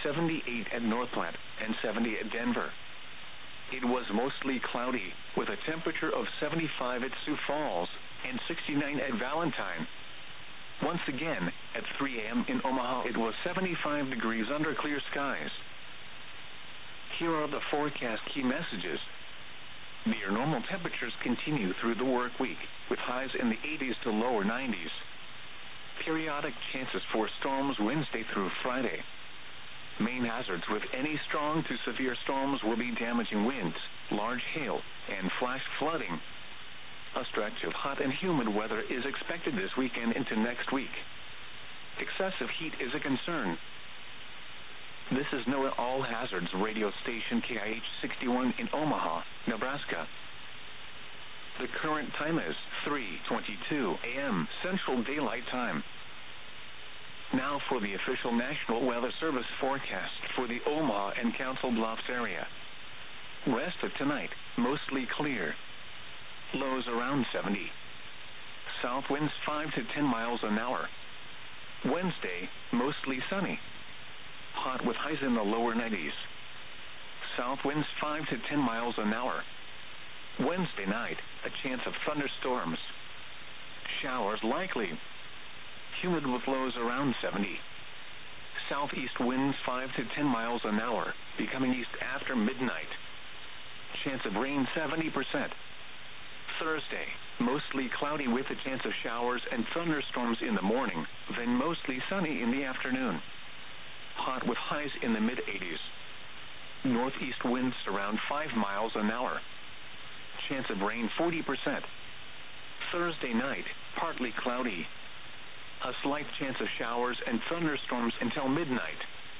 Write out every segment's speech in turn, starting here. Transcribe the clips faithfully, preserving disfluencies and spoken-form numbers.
seventy-eight at North Platte, and seventy at Denver. It was mostly cloudy, with a temperature of seventy-five at Sioux Falls, and sixty-nine at Valentine. Once again, at three A M in Omaha, it was seventy-five degrees under clear skies. Here are the forecast key messages. Near normal temperatures continue through the work week, with highs in the eighties to lower nineties. Periodic chances for storms Wednesday through Friday. Main hazards with any strong to severe storms will be damaging winds, large hail, and flash flooding. A stretch of hot and humid weather is expected this weekend into next week. Excessive heat is a concern. This is NOAA All Hazards radio station K I H sixty-one in Omaha, Nebraska. The current time is three twenty-two A M Central Daylight Time. Now for the official National Weather Service forecast for the Omaha and Council Bluffs area. Rest of tonight, mostly clear. Lows around seventy. South winds five to ten miles an hour. Wednesday, mostly sunny. Hot with highs in the lower nineties. South winds five to ten miles an hour. Wednesday night, a chance of thunderstorms. Showers likely. Humid with lows around seventy. Southeast winds five to ten miles an hour, becoming east after midnight. Chance of rain seventy percent. Thursday, mostly cloudy with a chance of showers and thunderstorms in the morning, then mostly sunny in the afternoon. Hot with highs in the mid-eighties. Northeast winds around five miles an hour. Chance of rain forty percent. Thursday night, partly cloudy. A slight chance of showers and thunderstorms until midnight.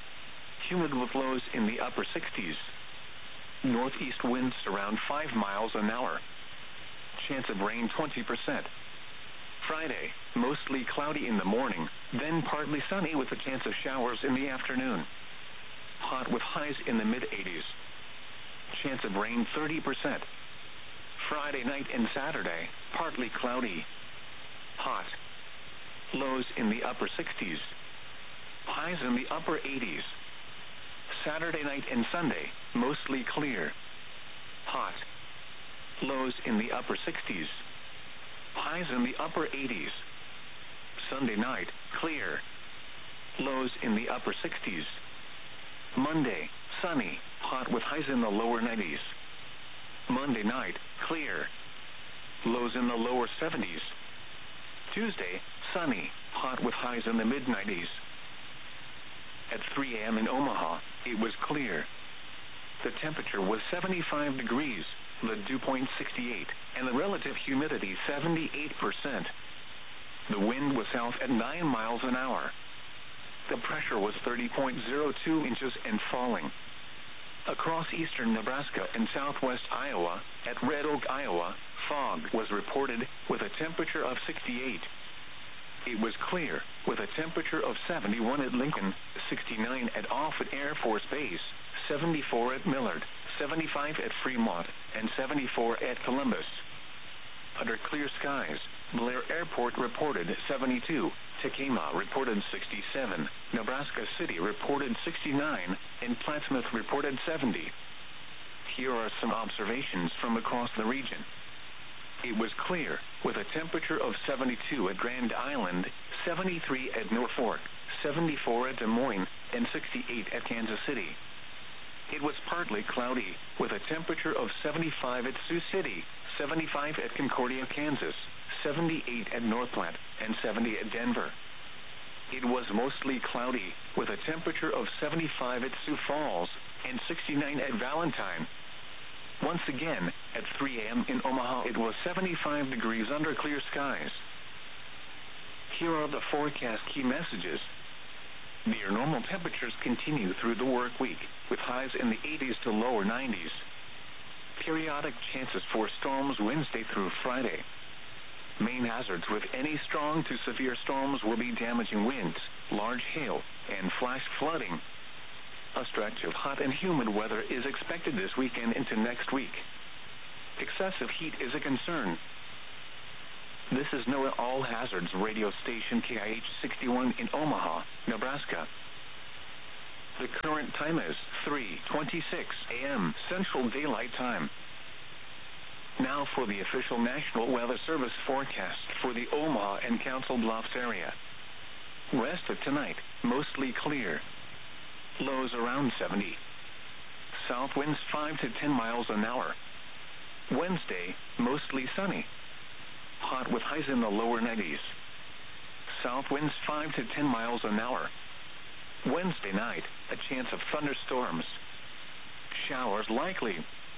Humid with lows in the upper sixties. Northeast winds around five miles an hour. Chance of rain twenty percent. Friday, mostly cloudy in the morning, then partly sunny with a chance of showers in the afternoon. Hot with highs in the mid-eighties. Chance of rain thirty percent. Friday night and Saturday, partly cloudy. Hot. Lows in the upper sixties. Highs in the upper eighties. Saturday night and Sunday, mostly clear. Hot. Lows in the upper sixties. Highs in the upper eighties. Sunday night, clear. Lows in the upper sixties. Monday, sunny, hot with highs in the lower nineties. Monday night, clear. Lows in the lower seventies. Tuesday, sunny, hot with highs in the mid-nineties. At three A M in Omaha, it was clear. The temperature was seventy-five degrees, the dew point sixty-eight, and the relative humidity seventy-eight percent. The wind was south at nine miles an hour. The pressure was thirty point zero two inches and falling. Across eastern Nebraska and southwest Iowa, at Red Oak, Iowa, fog was reported with a temperature of sixty-eight. It was clear, with a temperature of seventy-one at Lincoln, sixty-nine at Offutt Air Force Base, seventy-four at Millard, seventy-five at Fremont, and seventy-four at Columbus. Under clear skies, Blair Airport reported seventy-two, Tekamah reported sixty-seven, Nebraska City reported sixty-nine, and Plattsmouth reported seventy. Here are some observations from across the region. It was clear, with a temperature of seventy-two at Grand Island, seventy-three at Norfolk, seventy-four at Des Moines, and sixty-eight at Kansas City. It was partly cloudy, with a temperature of seventy-five at Sioux City, seventy-five at Concordia, Kansas, seventy-eight at North Platte, and seventy at Denver. It was mostly cloudy, with a temperature of seventy-five at Sioux Falls, and sixty-nine at Valentine. Once again, at three A M in Omaha, it was seventy-five degrees under clear skies. Here are the forecast key messages. Near normal temperatures continue through the work week, with highs in the eighties to lower nineties. Periodic chances for storms Wednesday through Friday. Main hazards with any strong to severe storms will be damaging winds, large hail, and flash flooding. A stretch of hot and humid weather is expected this weekend into next week. Excessive heat is a concern. This is NOAA All Hazards radio station K I H sixty-one in Omaha, Nebraska. The current time is three twenty-six a m Central Daylight Time. Now for the official National Weather Service forecast for the Omaha and Council Bluffs area. Rest of tonight, mostly clear. Lows around seventy. South winds five to ten miles an hour. Wednesday, mostly sunny. Hot with highs in the lower nineties. South winds five to ten miles an hour. Wednesday night, a chance of thunderstorms. Showers likely.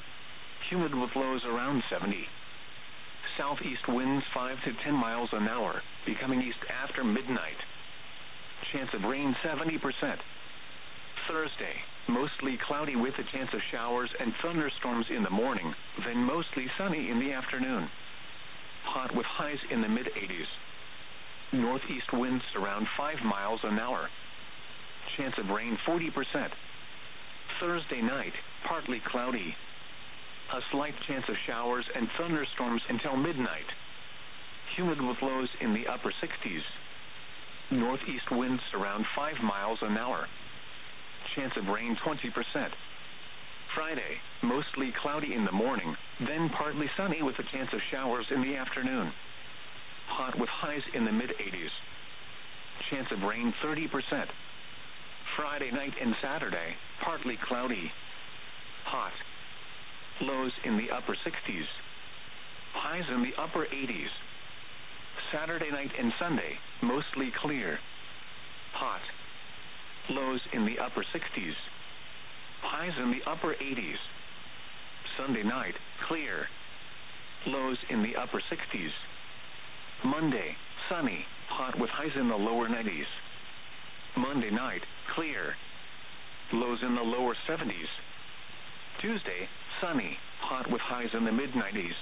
Humid with lows around seventy. Southeast winds five to ten miles an hour, becoming east after midnight. Chance of rain seventy percent. Thursday, mostly cloudy with a chance of showers and thunderstorms in the morning, then mostly sunny in the afternoon. Hot with highs in the mid-eighties. Northeast winds around five miles an hour. Chance of rain forty percent. Thursday night, partly cloudy. A slight chance of showers and thunderstorms until midnight. Humid with lows in the upper sixties. Northeast winds around five miles an hour. Chance of rain twenty percent. Friday, mostly cloudy in the morning, then partly sunny with a chance of showers in the afternoon. Hot with highs in the mid-eighties. Chance of rain thirty percent. Friday night and Saturday, partly cloudy. Hot. Lows in the upper sixties. Highs in the upper eighties. Saturday night and Sunday, mostly clear. Hot. Lows in the upper sixties. Highs in the upper eighties. Sunday night, clear. Lows in the upper sixties. Monday, sunny, hot with highs in the lower nineties. Monday night, clear. Lows in the lower seventies. Tuesday, sunny, hot with highs in the mid-nineties.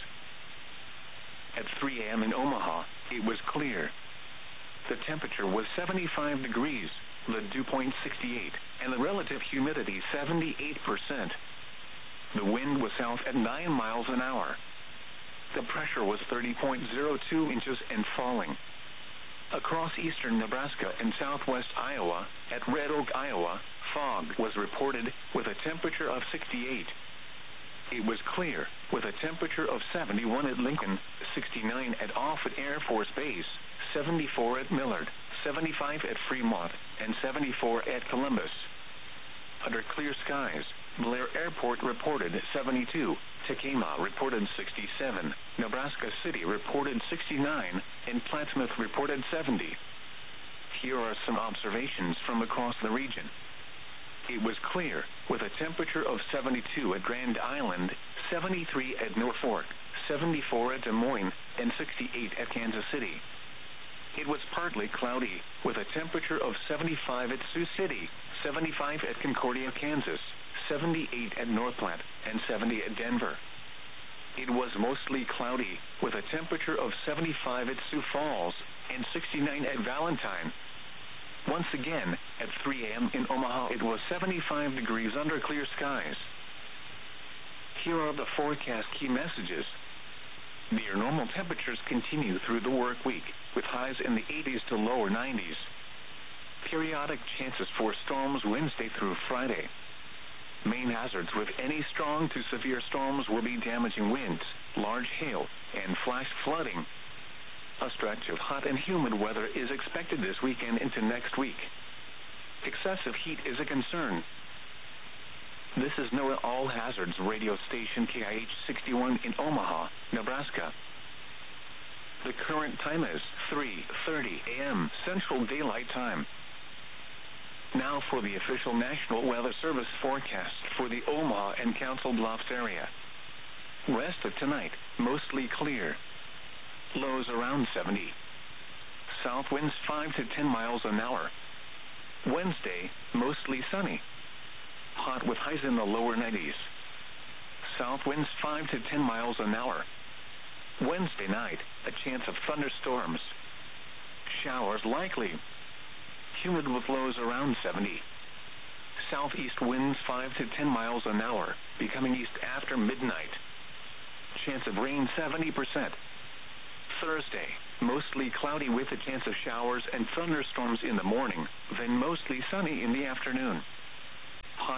At three a m in Omaha, it was clear. The temperature was seventy-five degrees, the dew point sixty-eight, and the relative humidity seventy-eight percent. The wind was south at nine miles an hour. The pressure was thirty point zero two inches and falling. Across eastern Nebraska and southwest Iowa, at Red Oak, Iowa, fog was reported with a temperature of sixty-eight. It was clear, with a temperature of seventy-one at Lincoln, sixty-nine at Offutt Air Force Base, seventy-four at Millard, seventy-five at Fremont, and seventy-four at Columbus. Under clear skies, Blair Airport reported seventy-two, Tacoma reported sixty-seven, Nebraska City reported sixty-nine, and Plattsmouth reported seventy. Here are some observations from across the region. It was clear, with a temperature of seventy-two at Grand Island, seventy-three at Norfolk, seventy-four at Des Moines, and sixty-eight at Kansas City. It was partly cloudy, with a temperature of seventy-five at Sioux City, seventy-five at Concordia, Kansas, seventy-eight at North Platte, and seventy at Denver. It was mostly cloudy, with a temperature of seventy-five at Sioux Falls, and sixty-nine at Valentine. Once again, at three a m in Omaha, it was seventy-five degrees under clear skies. Here are the forecast key messages. Near normal temperatures continue through the work week, with highs in the eighties to lower nineties. Periodic chances for storms Wednesday through Friday. Main hazards with any strong to severe storms will be damaging winds, large hail, and flash flooding. A stretch of hot and humid weather is expected this weekend into next week. Excessive heat is a concern. This is NOAA All Hazards radio station K I H sixty-one in Omaha, Nebraska. The current time is three thirty a m Central Daylight Time. Now for the official National Weather Service forecast for the Omaha and Council Bluffs area. Rest of tonight, mostly clear. Lows around seventy. South winds five to ten miles an hour. Wednesday, mostly sunny. Hot with highs in the lower nineties. South winds five to ten miles an hour. Wednesday night, a chance of thunderstorms. Showers likely. Humid with lows around seventy. Southeast winds five to ten miles an hour, becoming east after midnight. Chance of rain seventy percent. Thursday, mostly cloudy with a chance of showers and thunderstorms in the morning, then mostly sunny in the afternoon.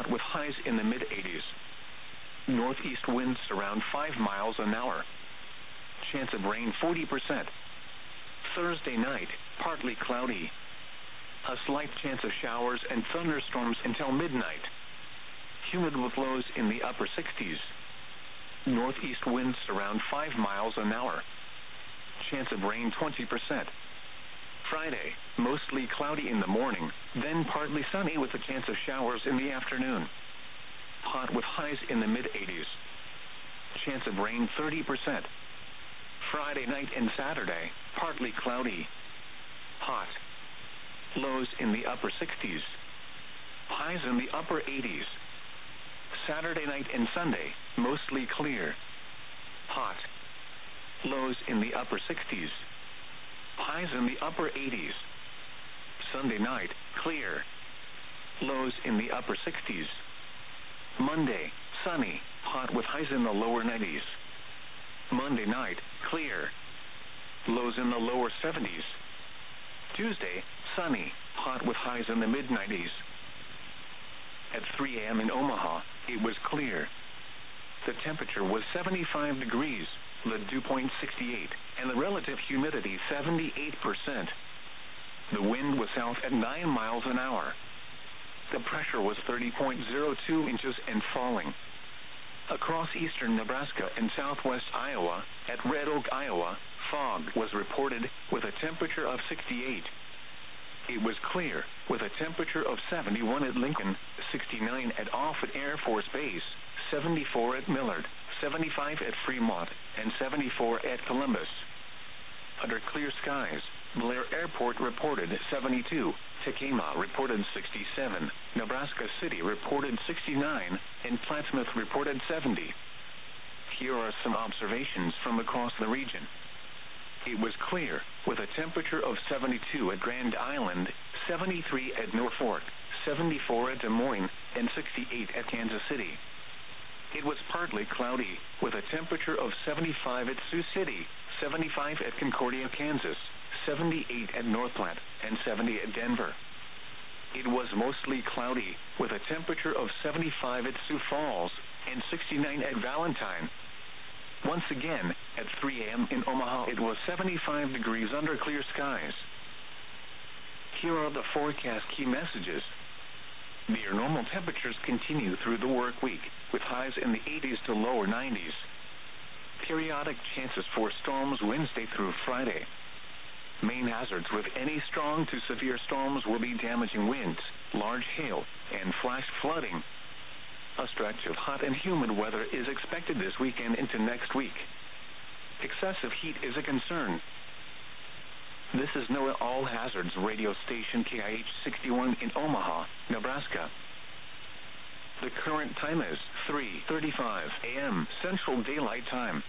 hot with highs in the mid eighties. Northeast winds around five miles an hour. Chance of rain forty percent. Thursday night, partly cloudy. A slight chance of showers and thunderstorms until midnight. Humid with lows in the upper sixties. Northeast winds around five miles an hour. Chance of rain twenty percent. Friday, mostly cloudy in the morning, then partly sunny with a chance of showers in the afternoon. Hot with highs in the mid eighties. Chance of rain thirty percent. Friday night and Saturday, partly cloudy. Hot. Lows in the upper sixties. Highs in the upper eighties. Saturday night and Sunday, mostly clear. Hot. Lows in the upper sixties. Highs in the upper eighties. Sunday night, clear. Lows in the upper sixties. Monday, sunny, hot with highs in the lower nineties. Monday night, clear. Lows in the lower seventies. Tuesday, sunny, hot with highs in the mid nineties. At three a.m. in Omaha, it was clear. The temperature was seventy-five degrees, the dew point sixty-eight, and the relative humidity seventy-eight percent. The wind was south at nine miles an hour. The pressure was thirty point zero two inches and falling. Across eastern Nebraska and southwest Iowa, at Red Oak, Iowa, fog was reported with a temperature of sixty-eight. It was clear, with a temperature of seventy-one at Lincoln, sixty-nine at Offutt Air Force Base, seventy-four at Millard, seventy-five at Fremont, and seventy-four at Columbus. Under clear skies, Blair Airport reported seventy-two, Tekamah reported sixty-seven, Nebraska City reported sixty-nine, and Plattsmouth reported seventy. Here are some observations from across the region. It was clear, with a temperature of seventy-two at Grand Island, seventy-three at Norfolk, seventy-four at Des Moines, and sixty-eight at Kansas City. It was partly cloudy, with a temperature of seventy-five at Sioux City, seventy-five at Concordia, Kansas, seventy-eight at North Platte, and seventy at Denver. It was mostly cloudy, with a temperature of seventy-five at Sioux Falls, and sixty-nine at Valentine. Once again, at three a.m. in Omaha, it was seventy-five degrees under clear skies. Here are the forecast key messages. Near normal temperatures continue through the work week, with highs in the eighties to lower nineties. Periodic chances for storms Wednesday through Friday. Main hazards with any strong to severe storms will be damaging winds, large hail, and flash flooding. A stretch of hot and humid weather is expected this weekend into next week. Excessive heat is a concern. This is NOAA All Hazards radio station K I H sixty-one in Omaha, Nebraska. The current time is three thirty-five a.m. Central Daylight Time.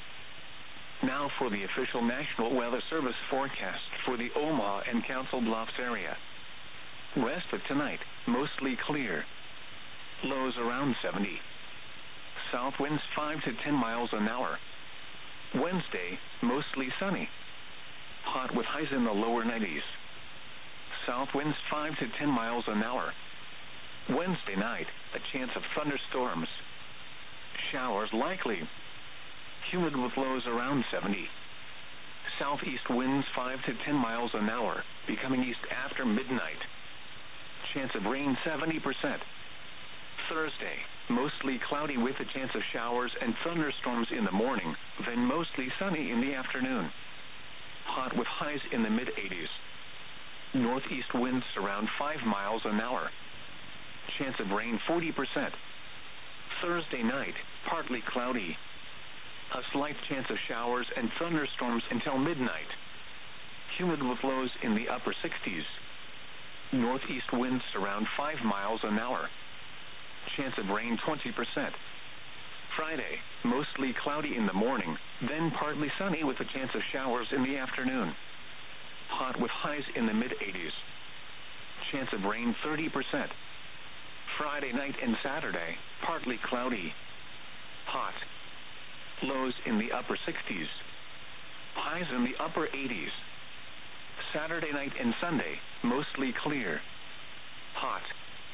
Now for the official National Weather Service forecast for the Omaha and Council Bluffs area. Rest of tonight, mostly clear. Lows around seventy. South winds five to ten miles an hour. Wednesday, mostly sunny. Hot with highs in the lower nineties. South winds five to ten miles an hour. Wednesday night, a chance of thunderstorms. Showers likely. Humid with lows around seventy. Southeast winds five to ten miles an hour, becoming east after midnight. Chance of rain seventy percent. Thursday, mostly cloudy with a chance of showers and thunderstorms in the morning, then mostly sunny in the afternoon. Hot with highs in the mid eighties. Northeast winds around five miles an hour. Chance of rain forty percent. Thursday night, partly cloudy. A slight chance of showers and thunderstorms until midnight. Humid with lows in the upper sixties. Northeast winds around five miles an hour. Chance of rain twenty percent. Friday, mostly cloudy in the morning, then partly sunny with a chance of showers in the afternoon. Hot with highs in the mid eighties. Chance of rain thirty percent. Friday night and Saturday, partly cloudy. Hot. Lows in the upper sixties. Highs in the upper eighties. Saturday night and Sunday, mostly clear. Hot.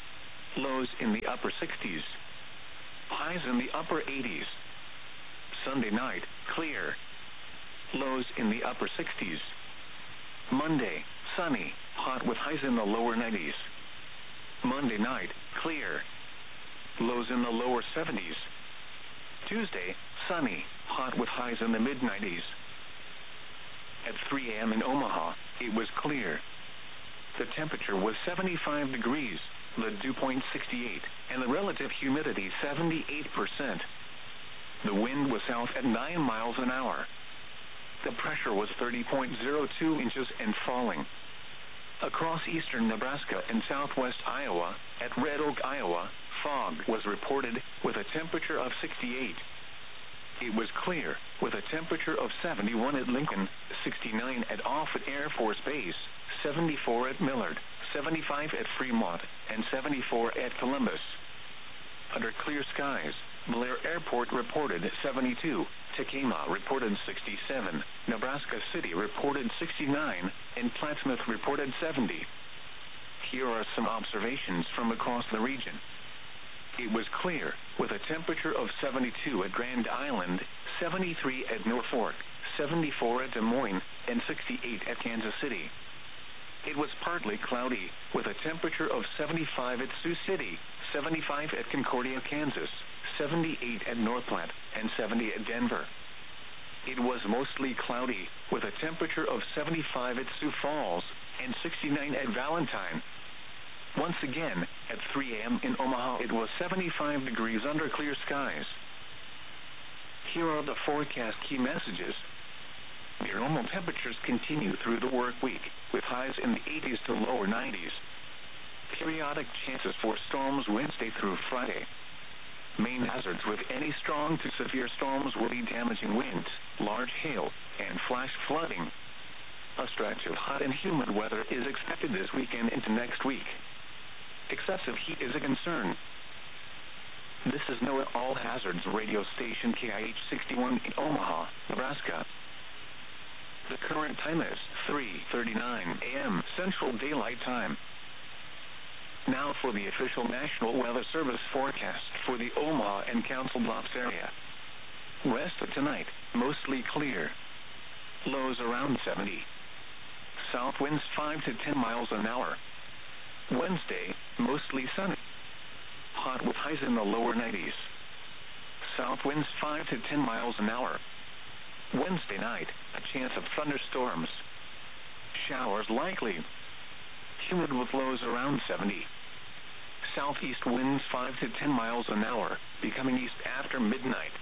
Lows in the upper sixties. Highs in the upper eighties. Sunday night, clear. Lows in the upper sixties. Monday, sunny, hot with highs in the lower nineties. Monday night, clear. Lows in the lower seventies. Tuesday, sunny, hot with highs in the mid nineties. At three a m in Omaha, it was clear. The temperature was seventy-five degrees, the dew point sixty-eight, and the relative humidity seventy-eight percent. The wind was south at nine miles an hour. The pressure was thirty point zero two inches and falling. Across eastern Nebraska and southwest Iowa, at Red Oak, Iowa, fog was reported, with a temperature of sixty-eight. It was clear, with a temperature of seventy-one at Lincoln, sixty-nine at Offutt Air Force Base, seventy-four at Millard, seventy-five at Fremont, and seventy-four at Columbus. Under clear skies, Blair Airport reported seventy-two, Tacoma reported sixty-seven, Nebraska City reported sixty-nine, and Plattsmouth reported seventy. Here are some observations from across the region. It was clear, with a temperature of seventy-two at Grand Island, seventy-three at Norfolk, seventy-four at Des Moines, and sixty-eight at Kansas City. It was partly cloudy, with a temperature of seventy-five at Sioux City, seventy-five at Concordia, Kansas, seventy-eight at North Platte, and seventy at Denver. It was mostly cloudy, with a temperature of seventy-five at Sioux Falls, and sixty-nine at Valentine. Once again, at three a m in Omaha, it was seventy-five degrees under clear skies. Here are the forecast key messages. Near normal temperatures continue through the work week, with highs in the eighties to lower nineties. Periodic chances for storms Wednesday through Friday. Main hazards with any strong to severe storms will be damaging winds, large hail, and flash flooding. A stretch of hot and humid weather is expected this weekend into next week. Excessive heat is a concern. This is NOAA All Hazards radio station K I H sixty-one in Omaha, Nebraska. The current time is three thirty-nine a m Central Daylight Time. Now for the official National Weather Service forecast for the Omaha and Council Bluffs area. Rest of tonight, mostly clear. Lows around seventy. South winds five to ten miles an hour. Wednesday, mostly sunny. Hot with highs in the lower nineties. South winds five to ten miles an hour. Wednesday night, a chance of thunderstorms. Showers likely. Humid with lows around seventy. Southeast winds five to ten miles an hour, becoming east after midnight.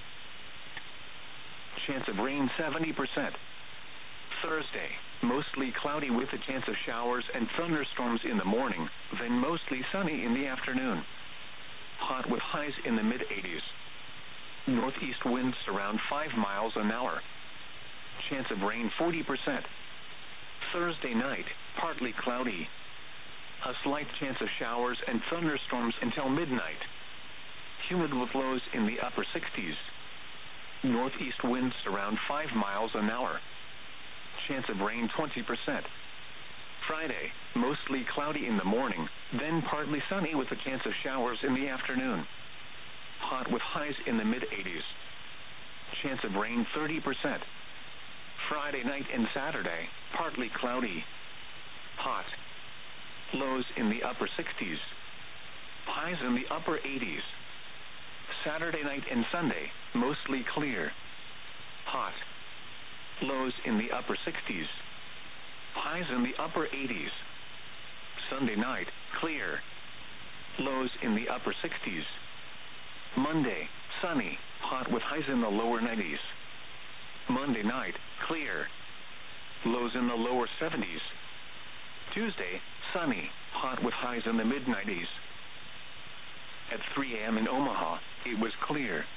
Chance of rain seventy percent. Thursday, mostly cloudy with a chance of showers and thunderstorms in the morning, then mostly sunny in the afternoon. Hot with highs in the mid eighties. Northeast winds around five miles an hour. Chance of rain forty percent. Thursday night, partly cloudy. A slight chance of showers and thunderstorms until midnight. Humid with lows in the upper sixties. Northeast winds around five miles an hour. Chance of rain twenty percent. Friday, mostly cloudy in the morning, then partly sunny with a chance of showers in the afternoon. Hot with highs in the mid eighties. Chance of rain thirty percent. Friday night and Saturday, partly cloudy. Hot. Lows in the upper sixties. Highs in the upper eighties. Saturday night and Sunday, mostly clear. Hot. Lows in the upper sixties. Highs in the upper eighties. Sunday night, clear. Lows in the upper sixties. Monday, sunny, hot with highs in the lower nineties. Monday night, clear. Lows in the lower seventies. Tuesday, sunny, hot with highs in the mid nineties. At three a m in Omaha, it was clear.